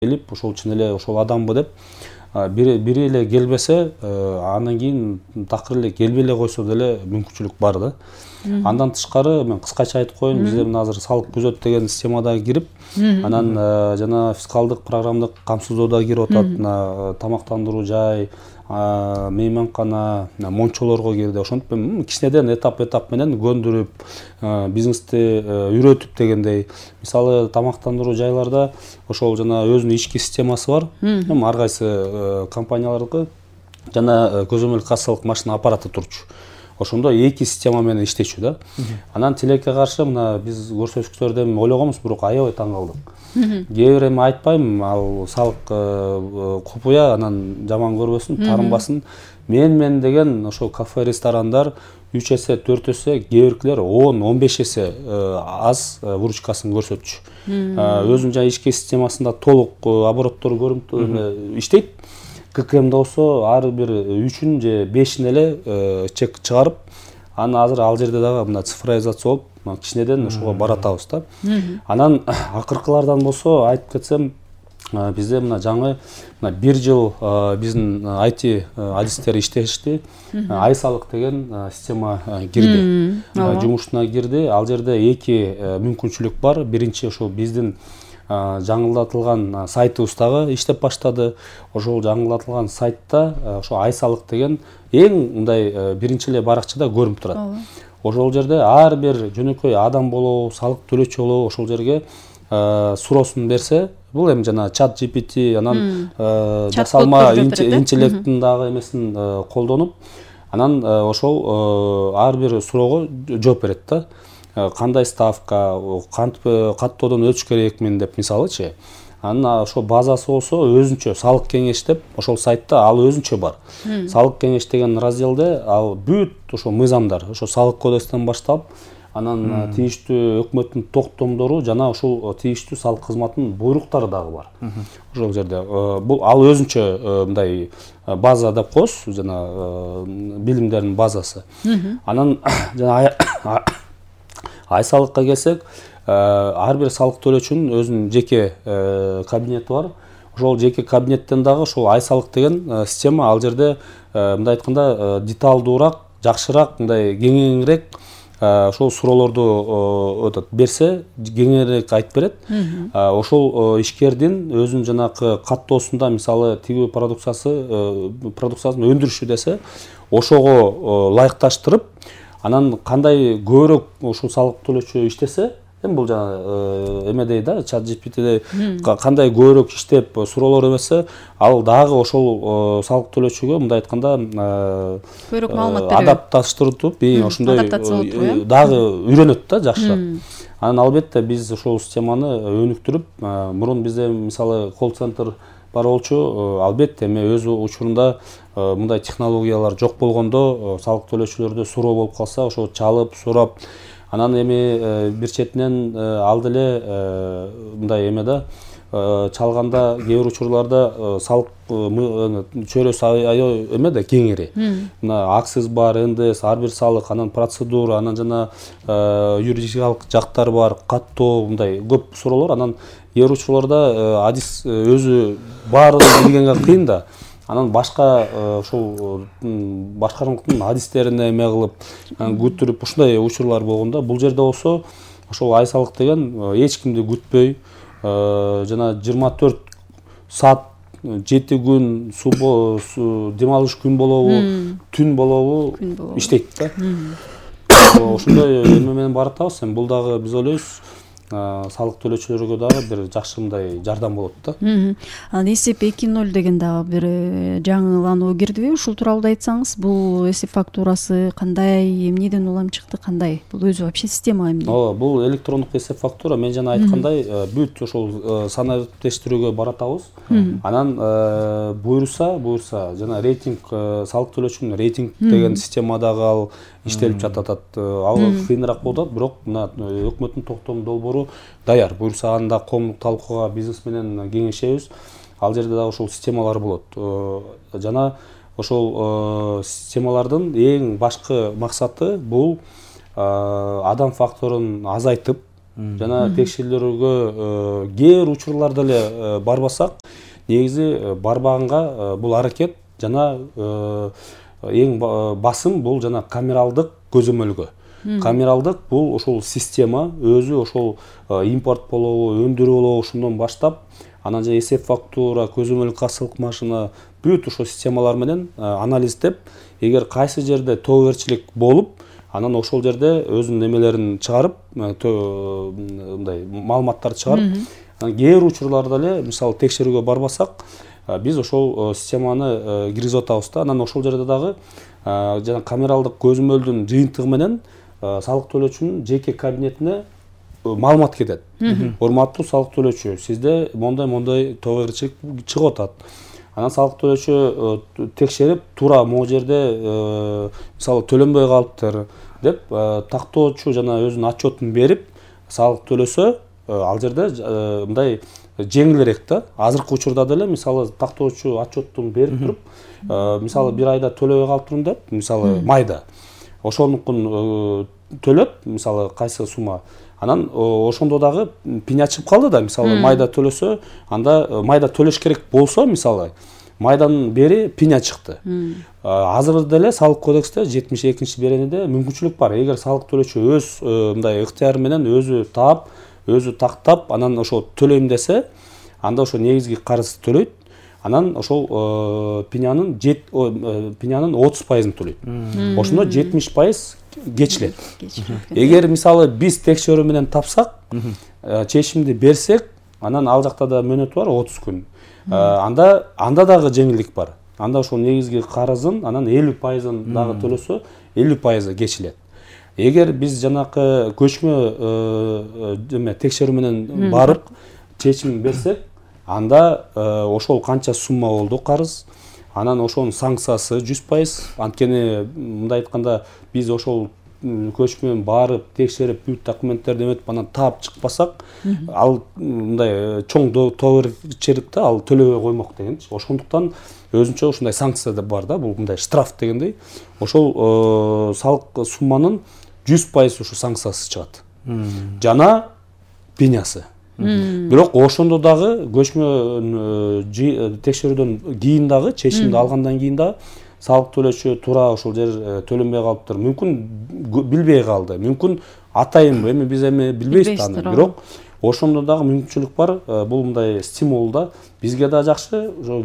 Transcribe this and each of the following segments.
келип ошол чын эле ошол адамбы деп бири эле келбесе, андан кийин такыр эле келбей эле койсо деле мүмкүнчүлүк бар да. Андан тышкары мен кыскача айтып коеюн, бизде мына азыр салык күзөт деген системада кирип, анан жана фискалдык программдык камсыздоодо кирип атат. Мына тамактандыруу жай, мейманкана, мончолорго кирди. Ошентип кичинеден этап менен көндүрүп, бизнести үйрөтүп дегендей. Мисалы тамактандыруу жайларда ошол жана өзүнүн ички системасы бар. Ар кайсы компаниялардыкы жана көзөмөл кассалык машина аппараты турчу. Ошондо эки система менен иштечү да. Анан тилекке каршы мына биз көрсөткүчтөрдөн ойлогонбуз, бирок аябай таң калдык. Кээ бир эми айтпайм, ал салык купуя, анан жаман көрбөсүн, таарынбасын. Мен деген ошол кафе, ресторандар 3 эсе, 4 эсе, кээ биркилер 10-15 эсе аз выручкасын көрсөтчү. Өзүнүн жана ички системасында толук обороттору көрүнүп иштейт. ККМ болсо ар бир 3-үн же 5-ин эле чек чыгарып, аны азыр ал жерде дагы мына цифровизация болуп, кичинеден ошого баратабыз да. Анан акыркылардан болсо айтып кетсем, бизде мына жаңы бир жыл биздин IT адистер иштешти. Айсалык деген система кирди. Жумушуна кирди. Ал жерде эки мүмкүнчүлүк бар. Биринчи ошол биздин жаңылдатылган сайтыбыздагы иштеп баштады. Ошол жаңылдатылган сайтта ошо Айсалык деген эң мындай биринчи эле баракчада көрүнүп турат. Ошол жерде ар бир жөнөкөй адам болобу, салык төлөөчү болобу ошол жерге суроосун берсе, бул эми жана чат GPT, анан жасалма интеллекттин дагы эмесин колдонуп, анан ошол ар бир суроого жооп берет да. Кандай ставка, кантип каттоодон өтүш керекмин деп мисалычы. Анан ошол базасы болсо өзүнчө салык кеңеш деп, ошол сайтта ал өзүнчө бар. Салык кеңеш деген разделде ал бүт ошол мыйзамдар, ошол салык кодекстен баштап, анан тийиштүү өкмөттүн токтомдору жана ошол тийиштүү салык кызматынын буйруктары дагы бар. Ошол жерде бул ал өзүнчө мындай база деп коебуз, жана билимдердин базасы. Анан жана Айсалыкка келсек, ар бир салык төлөөчүнүн өзүнүн жеке кабинети бар. Ошол жеке кабинеттен дагы ошол Айсалык деген система ал жерде мындай айтканда деталдуураак, жакшыраак, мындай кеңирээк ошол суроолорду берсе, кеңирээк айтып берет. Ошол ишкердин өзүнүн жанакы каттоосунда, мисалы, тиги продукциясын өндүрүшү десе, ошого ылайыкташтырып, анан кандай көбүрөөк ушул салык төлөөчү иштесе, эми бул жана эмедей да, чат GPT'де кандай көбүрөөк иштеп суроолор эмесе, ал дагы ошол салык төлөөчүгө мындай айтканда көбүрөөк маалымат берет. Адапташтырып, ошондой дагы үйрөнөт да жакшыраак. Анан албетте биз ошол системаны өнүктүрүп, мурун бизде мисалы колл-центр бар болчу, албетте эми өз учурунда мындай технологиялар жок болгондо салык төлөөчүлөрдө суроо болуп калса, ошо чалып, сурап, анан эми бир четинен ал деле мындай эме да, чалганда кээ бир учурларда салык чөйрөсү аябай эме да, кеңири. Мына акциз бар, НДС, ар бир салык, анан процедура, анан жана юридикалык жактар бар, каттоо, мындай көп суроолор. Анан кээ бир учурларда адис өзү баарын билгенге кыйын да. Анан башка ошол башкармалыктын адистерине эме кылып, күтүрүп, ушундай учурлар болгондо, бул жерде болсо ошол Айсалык деген эч кимди күтпөй, жана 24 саат 7 күн дем алыш күн болобу, түн болобу иштейт да. Ошондой эме менен баратабыз. Бул дагы биз ойлойбуз салык төлөөчүлөргө дагы бир жакшы мындай жардам болот да. Анан эсеп 2.0 деген дагы бир жаңылануу кирдиби? Ушул тууралуу айтсаңыз, бул эсеп фактурасы кандай, эмнеден улам чыкты, кандай? Бул өзү вообще система эмне? Бул электрондук эсеп фактура, мен жана айткандай, бүт ошол санариптештирүүгө баратабыз. Анан буйруса жана рейтинг, салык төлөөчүнүн рейтинг деген система дагы ал иштелип жатат. Ал кыйыныраак болот, бирок мына өкмөттүн токтом долбоору даяр. Буюрса анда коомдук талкууга бизнес менен кеңешебиз. Ал жерде дагы ошол системалар болот. Жана ошол системалардын эң башкы максаты бул адам факторун азайтып, жана текшерүүлөргө кээ бир учурларда эле барбасак, негизи барбаганга бул аракет жана эң басым бул жана камералдык көзөмөлгө. Камералдык бул ошол система өзү ошол импорт болобу, өндүрүү болобу ушундан баштап, анан же эсеп фактура, көзөмөл кассалык машина бүт ошол системалар менен анализдеп, эгер кайсы жерде тоберчилик болуп, анан ошол жерде өзүнүн немелерин чыгарып, мындай маалыматтарды чыгарып, кээ бир учурларда эле мисалы текшерүүгө барбасак, биз ошол системаны киргизип атабыз да, анан ошол жерде дагы жана камералдык көзөмөлдүн жыйынтыгы менен салык төлөөчүнүн жеке кабинетине маалымат кетет. Урматтуу салык төлөөчү, сизде мондай тоберчилик чыгып атат. Анан салык төлөөчү текшерип, туура могу жерде мисалы төлөнбөй калыптыр деп тактоочу жана өзүнүн отчетун берип, салык төлөсө, ал жерде мындай жеңилирээк да. Азыркы учурда деле мисалы тактоочу отчеттун берип туруп, мисалы бир айда төлөбөй калыптырмын деп, мисалы майда ошонукун төлөп, мисалы кайсы сумма, анан ошондо дагы пиня чыгып калды да, мисалы майда төлөсө, анда майда төлөш керек болсо, мисалы майдан бери пиня чыкты. Азыр деле салык кодексте 72-беренеде мүмкүнчүлүк бар. Эгер салык төлөөчү өз мындай ыктыяры менен өзү таап, өзү тактап, анан ошо төлөйм десе, анда ошо негизги карызды төлөйт. Анан ошол пинянын 30%-ын төлөйт. Ошондо 70% кечилет. Эгер мисалы биз текшерүү менен тапсак, чечимди берсек, анан ал жакта да мөөнөтү бар 30 күн. Анда дагы жеңилдик бар. Анда ошол негизги карызын анан 50%-ын дагы төлөсө, 50% кечилет. Эгер биз жанакы көчмө текшерүү менен барып чечим берсек, анда ошол канча сумма болду карыз, анан ошонун санкциясы 100%. Анткени мындай айтканда биз ошол көчмөн барып текшерип бүт документтерди эметип анан таап чыкпасак, ал мындай чоң тоберчиликти ал төлөбөй коймок дегенчи. Ошондуктан өзүнчө ушундай санкция да бар да, бул мындай штраф дегендей. Ошол салык сумманын 100% ушу санкциясы чыгат. Жана пенясы. Бирок ошондо дагы көчмө текшерүүдөн кийин дагы, чечимди алгандан кийин дагы салык төлөөчү туура ошол жер төлөнбөй калыптыр. Мүмкүн билбей калды. Мүмкүн атайын эми биз билбейбиз аны. Бирок ошондо дагы мүмкүнчүлүк бар. Бул мындай стимул да. Бизге да жакшы,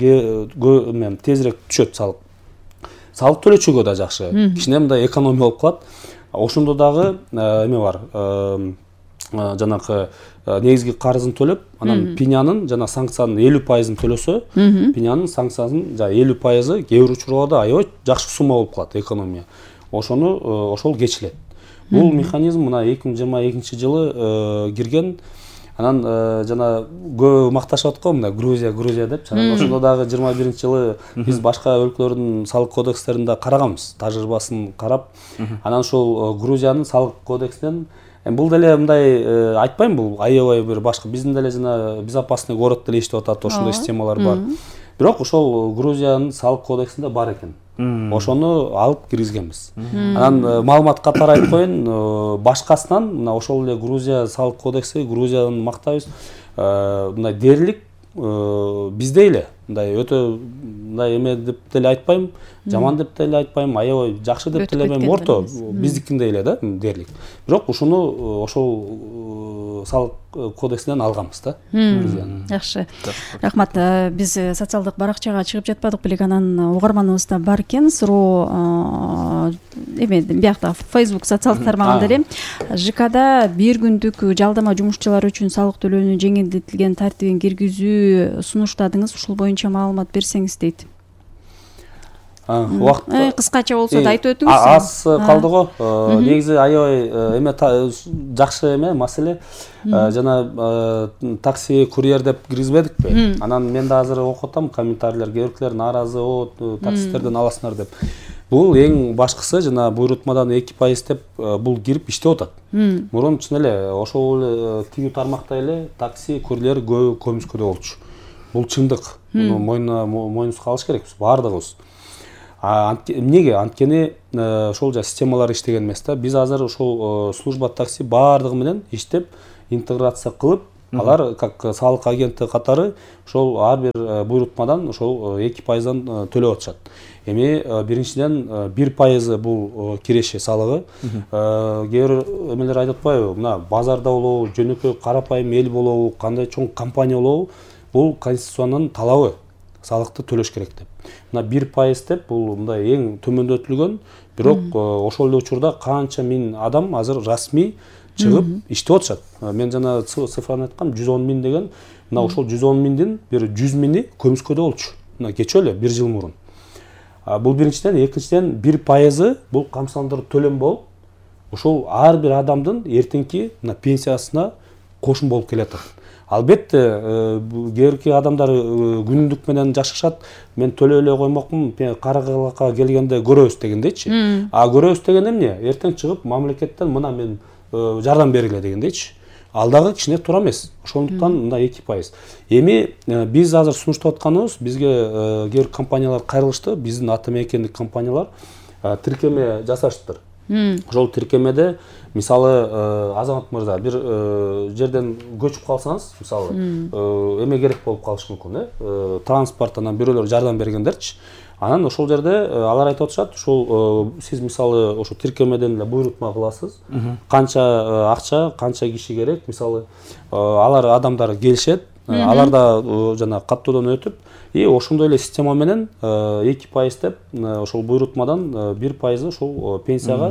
тезирээк түшөт салык. Салык төлөөчүгө да жакшы. Кичине мындай экономия болуп калат. Ошондо дагы эме бар. Жанакы негизги карызын төлөп, анан пинянын жана санкциянын 50%-ын төлөсө, пинянын санкциясынын 50%-ы кээ бир учурларда аябай жакшы сумма болуп калат, экономия. Ошол кечилет. Бул механизм мына 2022 жылы кирген. Анан жана көп макташып аткан мына Грузия деп. Анан ошондо дагы 21 жылы биз башка өлкөлөрдүн салык кодекстерин да караганбыз, тажрыйбасын карап. Анан ошол Грузиянын салык кодексинен бул деле мындай айтпайм, бул аябай бир башка биздин деле жана безопасный город деле иштеп атат, ошондой системалар бар. Бирок ошол Грузиянын салык кодексинде бар экен. Ошону алып киргизгенбиз. Анан маалымат катары айтып коеюн, башкасынан мына ошол эле Грузия салык кодекси, Грузияны мактайбыз. Мындай дээрлик биздей эле, мындай өтө мындай эме деп деле айтпайм, жаман деп деле айтпайм, аябай жакшы деп деле эме орто, биздикиндей эле да дээрлик. Бирок ушуну ошол салык кодексинен алганбыз да. Жакшы. Рахмат. Биз социалдык баракчага чыгып жатпадык белек, анан угарманыбыз да бар экен. Суроо эме биякта Facebook социалдык тармагында эле ЖКда бир күндүк жалдама жумушчулар үчүн салык төлөөнү жеңилдетилген тартибин киргизүү сунуштадыңыз. Ушул боюнча маалымат берсеңиз дейт. Кыскача болсо да айтып өтүңүз. Аз калды го. Негизи аябай эме жакшы эме маселе. Жана такси курьер деп киргизбедикпи? Анан мен да азыр окуп атам, комментарийлер, кээ нааразы, таксистерден аласыңар деп. Бул эң башкысы жана буйрутмадан 2% деп бул кирип иштеп атат. Мурун чын эле ошол тигүү тармакта эле такси курьер көмүскөдө болчу. Бул чындык. Муну мойнубузга алыш керекпиз баардыгыбыз. Эмнеге? Анткени ошол системалар иштеген эмес да. Биз азыр ошол служба такси баардыгы менен иштеп, интеграция кылып, алар как салык агенти катары ошол ар бир буйрутмадан ошол 2%дан төлөп атышат. Эми биринчиден 1% бул киреше салыгы. Кээ бир эмелер айтып атпайбы, мына базарда болобу, жөнөкөй карапайым эл болобу, кандай чоң компания болобу, бул конституциянын талабы салыкты төлөш керек деп. Мына 1% деп бул мындай эң төмөндөтүлгөн, бирок ошол эле учурда канча миң адам азыр расмий чыгып иштеп атышат. Мен жана цифраны айткам, 110 миң деген, мына ошол 110 миңдин бир 100 миңи көмүскөдө болчу. Мына кечө эле 1 жыл мурун. Бул биринчиден, экинчиден 1% бул камсыздандыруу төлөм болуп, ошол ар бир адамдын эртеңки мына пенсиясына кошун болуп келатат. Албетте, кээбирки адамдар күнүндүк менен жашашат. Мен төлөй эле коймокмун, каракалакка келгенде көрөбүз дегендейчи. Көрөбүз деген эмне? Эртең чыгып мамлекеттен мына мен жардам бергиле дегендейчи. Ал дагы кичине туура эмес. Ошондуктан мында 2%. Эми биз азыр сунуштап атканыбыз, бизге кээ бир компаниялар кайрылышты, биздин ата мекендик компаниялар тиркеме жасаштыр. Ошол тиркемеде мисалы Азамат мырза бир жерден көчүп калсаңыз, мисалы эме керек болуп калышы мүмкүн, транспорттан бирөөлөр жардам бергендерчи. Анан ошол жерде алар айтып атышат, ошол сиз мисалы ошо тиркемеден эле буйрутма кыласыз. Канча акча, канча киши керек, мисалы алар адамдар келишет, алар да жана каттоодон өтүп, ошондой эле система менен 2% деп ошол буйрутмадан 1% ошол пенсияга,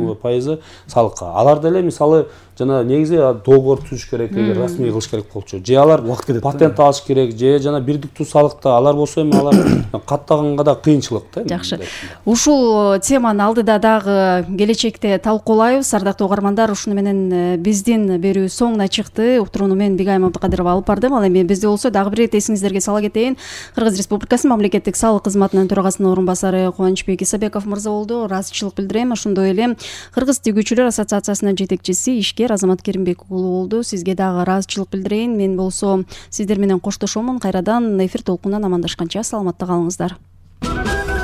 1% салыкка. Алар деле мисалы жана негизи договор түзүш керек, эгер расмий кылыш керек болчу. Же алар патент алыш керек, же жана бирдиктүү салыкта алар болсо эми алар каттаганга да кыйынчылык да. Жакшы. Ушул теманы алдыда дагы келечекте талкуулайбыз. Ардактуу угармандар, ушуну менен биздин берүү соңуна чыкты. Уктурууну мен Бигайым Абдыкадырова алып бардым. Ал эми бизде болсо дагы бир рет эсиңиздерге сала кетейин. Кыргыз Республикасынын мамлекеттик салык кызматынын төрагасынын орун басары Кубанычбек Исабеков мырза болду. Ыраазычылык билдирем. Ошондой эле Кыргыз тигүүчүлөр ассоциациясынын жетекчиси ишкер Азамат Керимбек уулу болду. Сизге дагы ыраазычылык билдирейин. Мен болсо сиздер менен коштошомун. Кайрадан эфир толкунунан амандашканча саламатта калыңыздар.